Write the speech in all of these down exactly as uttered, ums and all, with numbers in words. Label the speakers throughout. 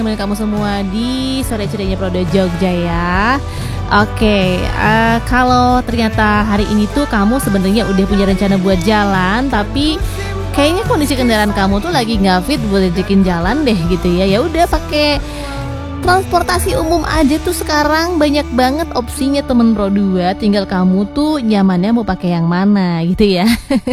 Speaker 1: Teman kamu semua di sore cerianya Prodo Jogja ya. Oke, uh, kalau ternyata hari ini tuh kamu sebenarnya udah punya rencana buat jalan, tapi kayaknya kondisi kendaraan kamu tuh lagi nggak fit buat ajakin jalan deh gitu ya. Ya udah pakai transportasi umum aja tuh, sekarang banyak banget opsinya temen Pro dua. Tinggal kamu tuh nyamannya mau pakai yang mana gitu ya.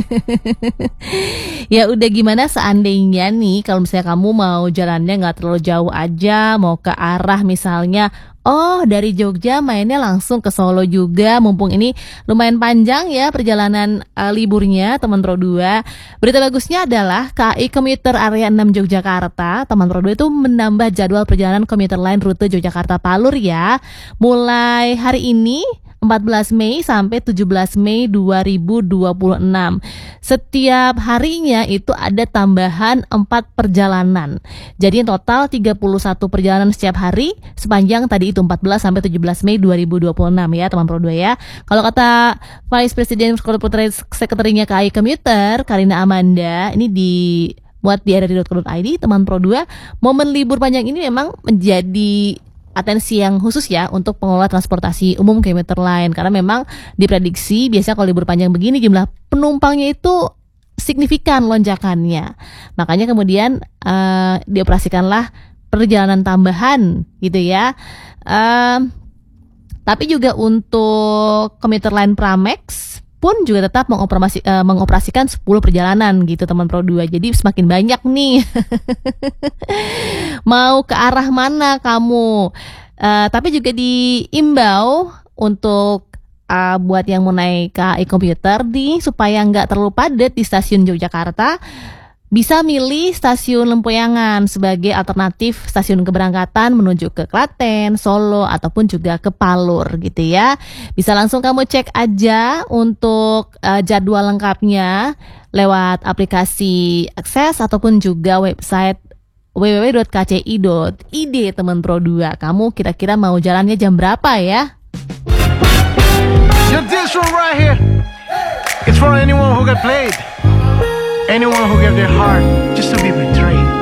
Speaker 1: Ya udah, gimana seandainya nih kalau misalnya kamu mau jalannya nggak terlalu jauh aja, mau ke arah misalnya oh dari Jogja mainnya langsung ke Solo juga, mumpung ini lumayan panjang ya perjalanan uh, liburnya teman Pro dua. Berita bagusnya adalah K A I Komuter Area enam Yogyakarta, teman Pro dua itu menambah jadwal perjalanan komuter lain rute Yogyakarta Palur ya. Mulai hari ini empat belas Mei sampai tujuh belas Mei dua ribu dua puluh enam. Setiap harinya itu ada tambahan empat perjalanan. Jadi total tiga puluh satu perjalanan setiap hari sepanjang tadi itu empat belas sampai tujuh belas Mei dua ribu dua puluh enam ya teman Pro dua ya. Kalau kata Vice President Corporate Secretary-nya K A I Komuter, Karina Amanda, ini di buat di r r i dot co dot i d, teman Pro dua, momen libur panjang ini memang menjadi atensi yang khusus ya untuk pengelola transportasi umum komuter lain, karena memang diprediksi biasanya kalau libur panjang begini jumlah penumpangnya itu signifikan lonjakannya. Makanya kemudian uh, dioperasikanlah perjalanan tambahan gitu ya. Uh, tapi juga untuk komuter lain Pramex pun juga tetap mengoperasi, uh, mengoperasikan sepuluh perjalanan gitu teman Pro dua. Jadi semakin banyak nih. Mau ke arah mana kamu? Uh, tapi juga diimbau untuk uh, buat yang mau naik K A I Komuter di supaya nggak terlalu padat di stasiun Yogyakarta, bisa milih stasiun Lempuyangan sebagai alternatif stasiun keberangkatan menuju ke Klaten, Solo, ataupun juga ke Palur gitu ya. Bisa langsung kamu cek aja untuk uh, jadwal lengkapnya lewat aplikasi Akses ataupun juga website w w w dot k c i dot i d teman Pro dua. Kamu kira-kira mau jalannya jam berapa ya?
Speaker 2: Yo, this one right here, it's for anyone who got played. Anyone who gave their heart just to be betrayed.